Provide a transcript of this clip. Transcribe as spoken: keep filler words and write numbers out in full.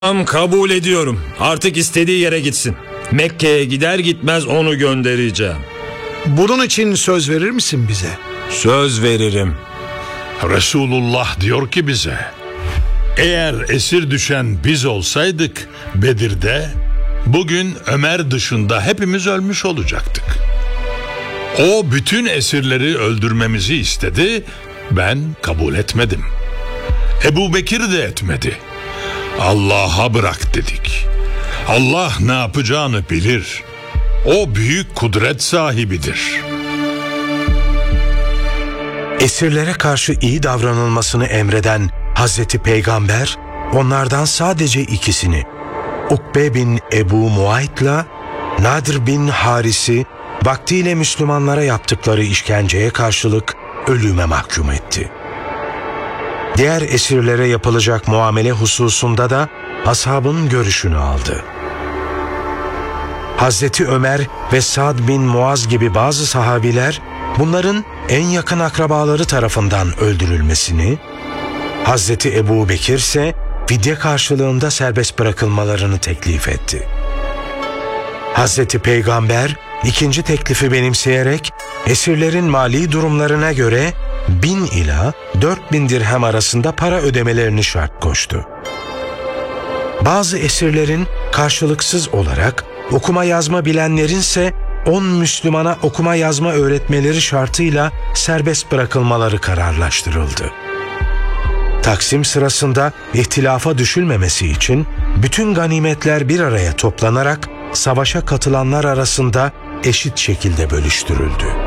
Tamam, kabul ediyorum. Artık istediği yere gitsin. Mekke'ye gider gitmez onu göndereceğim. Bunun için söz verir misin bize? Söz veririm. Resulullah diyor ki bize, eğer esir düşen biz olsaydık Bedir'de, bugün Ömer dışında hepimiz ölmüş olacaktık. O bütün esirleri öldürmemizi istedi, ben kabul etmedim. Ebu Bekir de etmedi. Allah'a bırak dedik. Allah ne yapacağını bilir. O büyük kudret sahibidir. Esirlere karşı iyi davranılmasını emreden Hazreti Peygamber, onlardan sadece ikisini, Ukbe bin Ebu Muayt'la Nadir bin Haris'i vaktiyle Müslümanlara yaptıkları işkenceye karşılık ölüme mahkum etti. Diğer esirlere yapılacak muamele hususunda da ashabın görüşünü aldı. Hazreti Ömer ve Sa'd bin Muaz gibi bazı sahabiler bunların en yakın akrabaları tarafından öldürülmesini, Hazreti Ebu Bekir ise fidye karşılığında serbest bırakılmalarını teklif etti. Hazreti Peygamber ikinci teklifi benimseyerek esirlerin mali durumlarına göre bin ila dört bin dirhem arasında para ödemelerini şart koştu. Bazı esirlerin karşılıksız olarak okuma yazma bilenlerinse on Müslümana okuma yazma öğretmeleri şartıyla serbest bırakılmaları kararlaştırıldı. Taksim sırasında ihtilafa düşülmemesi için bütün ganimetler bir araya toplanarak savaşa katılanlar arasında eşit şekilde bölüştürüldü.